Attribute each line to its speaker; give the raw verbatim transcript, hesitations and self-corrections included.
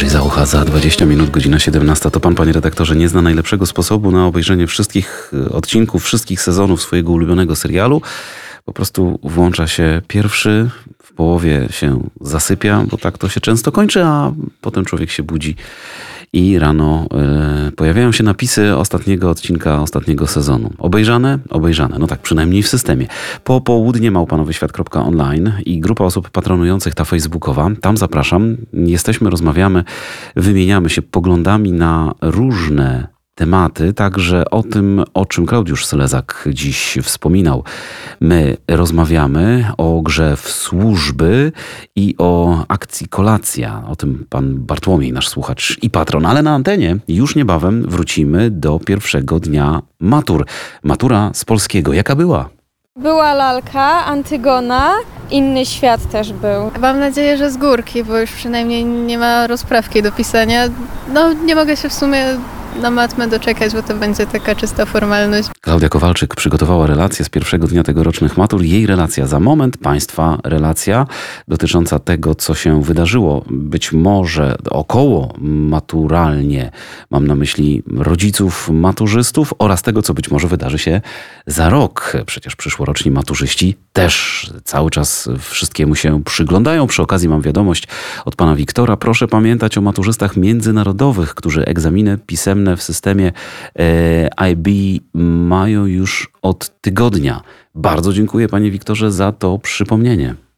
Speaker 1: Andrzej Zaucha za dwadzieścia minut, godzina siedemnasta. To pan, panie redaktorze, nie zna najlepszego sposobu na obejrzenie wszystkich odcinków, wszystkich sezonów swojego ulubionego serialu. Po prostu włącza się pierwszy, w połowie się zasypia, bo tak to się często kończy, a potem człowiek się budzi i rano y, pojawiają się napisy ostatniego odcinka, ostatniego sezonu. Obejrzane? Obejrzane. No tak, przynajmniej w systemie. Po południe małpanowyświat kropka online i grupa osób patronujących ta facebookowa. Tam zapraszam. Jesteśmy, rozmawiamy, wymieniamy się poglądami na różne tematy, także o tym, o czym Klaudiusz Sylezak dziś wspominał. My rozmawiamy o grze w służby i o akcji Kolacja. O tym pan Bartłomiej, nasz słuchacz i patron. Ale na antenie już niebawem wrócimy do pierwszego dnia matur. Matura z polskiego. Jaka była?
Speaker 2: Była lalka, Antygona, inny świat też był.
Speaker 3: Mam nadzieję, że z górki, bo już przynajmniej nie ma rozprawki do pisania. No, nie mogę się w sumie na matmę doczekać, bo to będzie taka czysta formalność.
Speaker 1: Klaudia Kowalczyk przygotowała relację z pierwszego dnia tegorocznych matur. Jej relacja za moment, państwa relacja dotycząca tego, co się wydarzyło być może około maturalnie. Mam na myśli rodziców maturzystów oraz tego, co być może wydarzy się za rok. Przecież przyszłoroczni maturzyści też cały czas wszystkiemu się przyglądają. Przy okazji mam wiadomość od pana Wiktora. Proszę pamiętać o maturzystach międzynarodowych, którzy egzaminy pisemne w systemie e, I B mają już od tygodnia. Bardzo dziękuję, panie Wiktorze, za to przypomnienie.